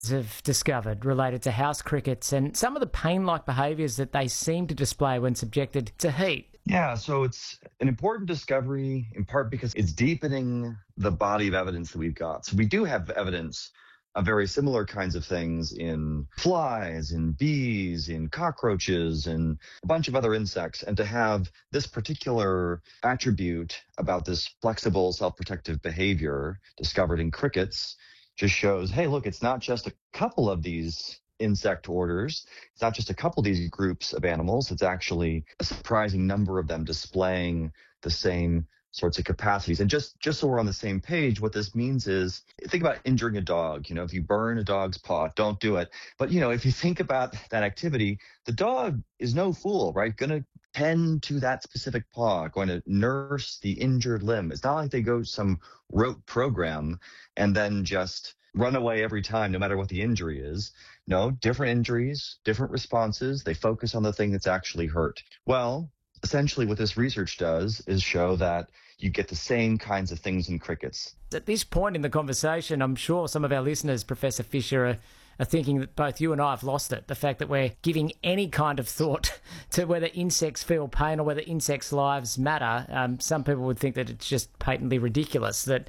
have discovered related to house crickets and some of the pain-like behaviours that they seem to display when subjected to heat. Yeah, so it's an important discovery in part because it's deepening the body of evidence that we've got. So we do have evidence of very similar kinds of things in flies, in bees, in cockroaches, and a bunch of other insects. And to have this particular attribute about this flexible self-protective behavior discovered in crickets just shows, hey, look, it's not just a couple of these insect orders. It's not just a couple of these groups of animals. It's actually a surprising number of them displaying the same sorts of capacities. And just so we're on the same page, what this means is, think about injuring a dog. If you burn a dog's paw, don't do it. But, if you think about that activity, the dog is no fool, right? Going to tend to that specific paw, going to nurse the injured limb. It's not like they go some rote program and then just run away every time, no matter what the injury is. No, different injuries, different responses. They focus on the thing that's actually hurt. Well, essentially what this research does is show that you get the same kinds of things in crickets. At this point in the conversation, I'm sure some of our listeners, Professor Fisher, are thinking that both you and I have lost it. The fact that we're giving any kind of thought to whether insects feel pain or whether insects' lives matter. Some people would think that it's just patently ridiculous that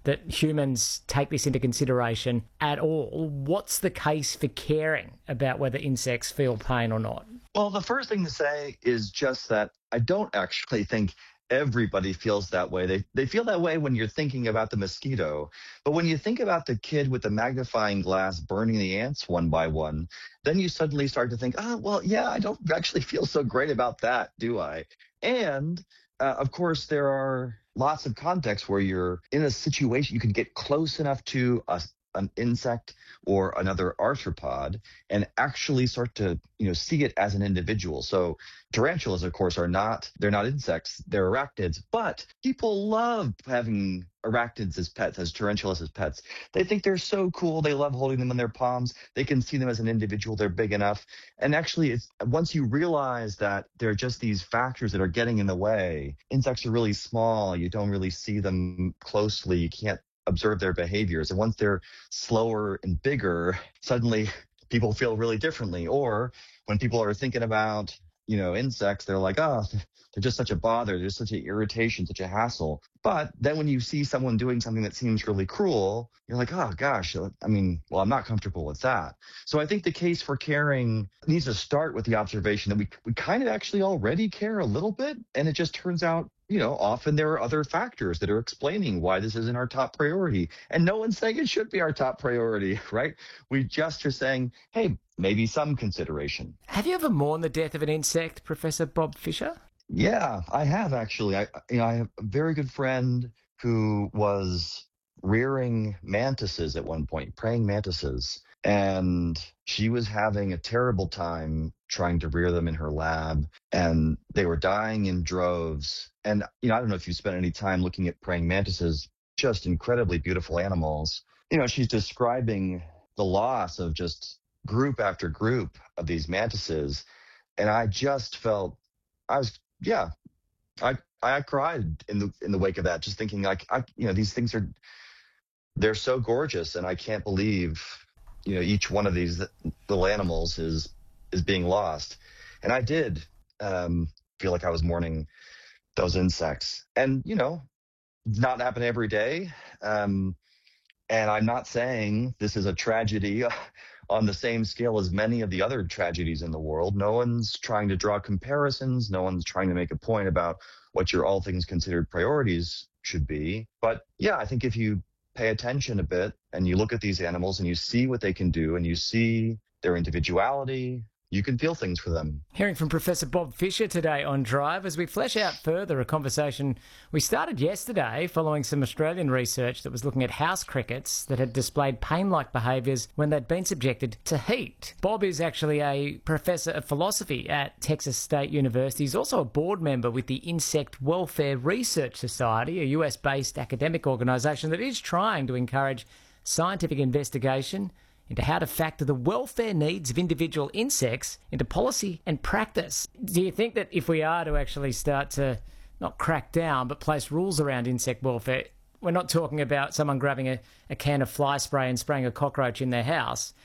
humans take this into consideration at all. What's the case for caring about whether insects feel pain or not? Well, the first thing to say is just that I don't actually think everybody feels that way. They feel that way when you're thinking about the mosquito. But when you think about the kid with the magnifying glass burning the ants one by one, then you suddenly start to think, I don't actually feel so great about that, do I? And of course, there are lots of contexts where you're in a situation you can get close enough to an insect or another arthropod and actually start to see it as an individual. So tarantulas, of course, they're not insects, they're arachnids, but people love having arachnids as pets, as tarantulas as pets. They think they're so cool. They love holding them in their palms. They can see them as an individual. They're big enough. And actually, it's once you realize that they're just these factors that are getting in the way, insects are really small. You don't really see them closely. You can't observe their behaviors. And once they're slower and bigger, suddenly people feel really differently. Or when people are thinking about, insects, they're like, they're just such a bother. They're just such an irritation, such a hassle. But then when you see someone doing something that seems really cruel, you're like, oh gosh, I'm not comfortable with that. So I think the case for caring needs to start with the observation that we kind of actually already care a little bit. And it just turns out, often there are other factors that are explaining why this isn't our top priority. And no one's saying it should be our top priority, right? We just are saying, hey, maybe some consideration. Have you ever mourned the death of an insect, Professor Bob Fisher? Yeah, I have actually. I have a very good friend who was rearing mantises at one point, praying mantises. And she was having a terrible time trying to rear them in her lab, and they were dying in droves. And, I don't know if you spent any time looking at praying mantises, just incredibly beautiful animals. She's describing the loss of just group after group of these mantises. And I just felt, I cried in the wake of that, just thinking these things they're so gorgeous, and I can't believe, each one of these little animals is being lost. And I did feel like I was mourning those insects. And, it's not happen every day. And I'm not saying this is a tragedy on the same scale as many of the other tragedies in the world. No one's trying to draw comparisons. No one's trying to make a point about what your all things considered priorities should be. But yeah, I think if you pay attention a bit and you look at these animals and you see what they can do and you see their individuality, you can feel things for them. Hearing from Professor Bob Fisher today on Drive as we flesh out further a conversation we started yesterday following some Australian research that was looking at house crickets that had displayed pain-like behaviours when they'd been subjected to heat. Bob is actually a professor of philosophy at Texas State University. He's also a board member with the Insect Welfare Research Society, a US-based academic organisation that is trying to encourage scientific investigation into how to factor the welfare needs of individual insects into policy and practice. Do you think that if we are to actually start to not crack down but place rules around insect welfare, we're not talking about someone grabbing a can of fly spray and spraying a cockroach in their house,